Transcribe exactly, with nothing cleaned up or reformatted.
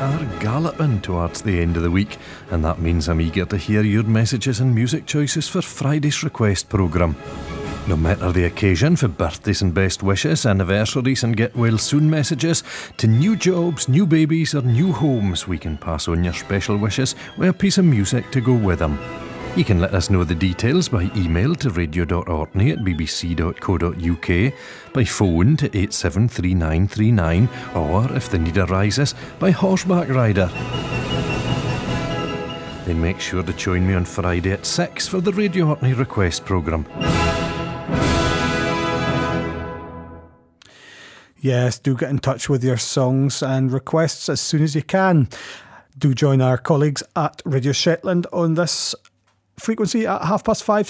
are galloping towards the end of the week, and that means I'm eager to hear your messages and music choices for Friday's request programme. No matter the occasion, for birthdays and best wishes, anniversaries and get well soon messages, to new jobs, new babies or new homes, we can pass on your special wishes with a piece of music to go with them. You can let us know the details by email to radio dot orkney at b b c dot co dot u k, by phone to eight seven three nine three nine, or, if the need arises, by horseback rider. Then make sure to join me on Friday at six for the Radio Orkney request programme. Yes, do get in touch with your songs and requests as soon as you can. Do join our colleagues at Radio Shetland on this frequency at half past five